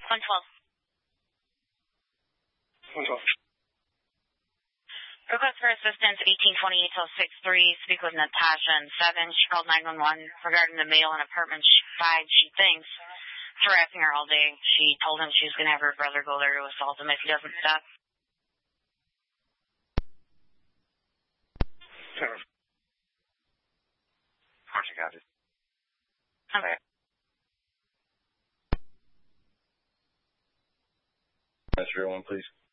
112. 112. Request for assistance 1828 till 63. Speak with Natasha and 7. She called 911 regarding the male in apartment 5. She thinks harassing her all day. She told him she was going to have her brother go there to assault him if he doesn't stop. Of course, I got it. Okay. That's real one, please.